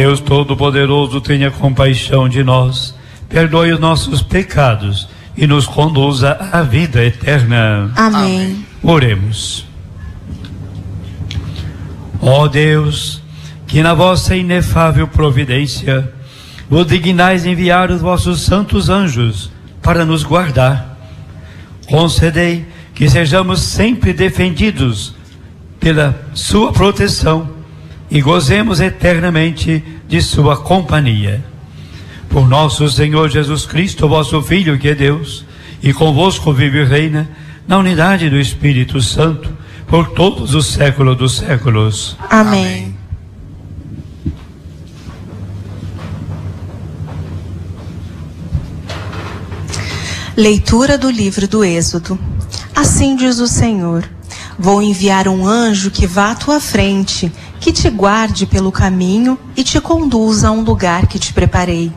Deus Todo-Poderoso, tenha compaixão de nós, perdoe os nossos pecados e nos conduza à vida eterna. Amém. Oremos. Ó Deus, que na vossa inefável providência vos dignais enviar os vossos santos anjos para nos guardar, concedei que sejamos sempre defendidos pela sua proteção e gozemos eternamente de sua companhia. Por nosso Senhor Jesus Cristo, vosso Filho, que é Deus, e convosco vive e reina, na unidade do Espírito Santo, por todos os séculos dos séculos. Amém. Leitura do livro do Êxodo. Assim diz o Senhor: vou enviar um anjo que vá à tua frente, que te guarde pelo caminho e te conduza a um lugar que te preparei.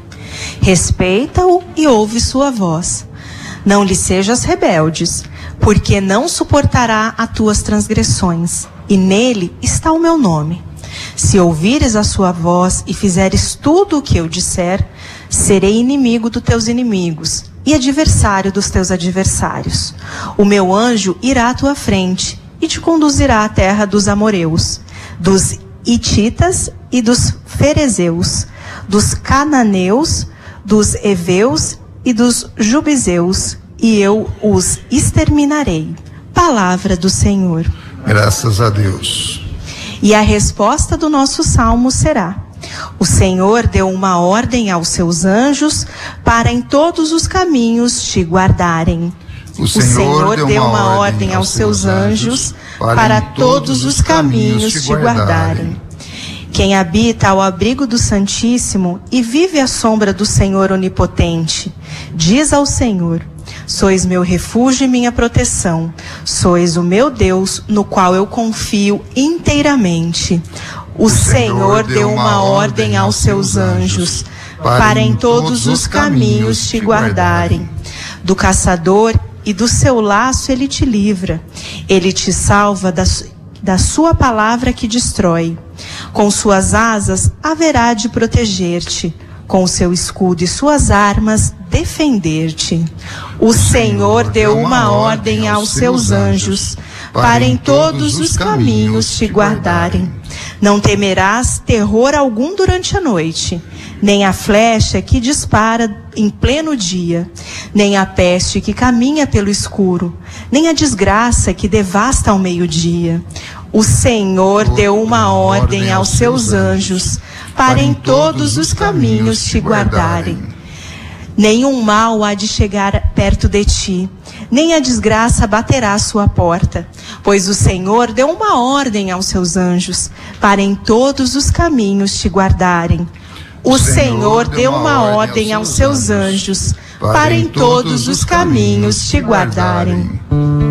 Respeita-o e ouve sua voz. Não lhe sejas rebeldes, porque não suportará as tuas transgressões, e nele está o meu nome. Se ouvires a sua voz e fizeres tudo o que eu disser, serei inimigo dos teus inimigos e adversário dos teus adversários. O meu anjo irá à tua frente e te conduzirá à terra dos amoreus, dos hititas e dos ferezeus, dos cananeus, dos heveus e dos jubizeus, e eu os exterminarei. Palavra do Senhor. Graças a Deus. E a resposta do nosso salmo será: o Senhor deu uma ordem aos seus anjos para em todos os caminhos te guardarem. O Senhor deu uma ordem aos seus anjos para todos os caminhos te guardarem. Quem habita ao abrigo do Santíssimo e vive à sombra do Senhor Onipotente, diz ao Senhor: sois meu refúgio e minha proteção, sois o meu Deus, no qual eu confio inteiramente. O Senhor deu uma ordem aos seus anjos para em todos os caminhos te guardarem. Do caçador e do seu laço ele te livra. Ele te salva da sua palavra que destrói. Com suas asas haverá de proteger-te. Com seu escudo e suas armas defender-te. O Senhor deu uma ordem aos seus anjos para em todos os caminhos te guardarem. Não temerás terror algum durante a noite, nem a flecha que dispara em pleno dia, nem a peste que caminha pelo escuro, nem a desgraça que devasta ao meio-dia. O Senhor deu uma ordem aos seus anjos para em todos os caminhos te guardarem. Nenhum mal há de chegar perto de ti, nem a desgraça baterá à sua porta, pois o Senhor deu uma ordem aos seus anjos para em todos os caminhos te guardarem. O Senhor deu uma ordem aos seus anjos para em todos os caminhos te guardarem.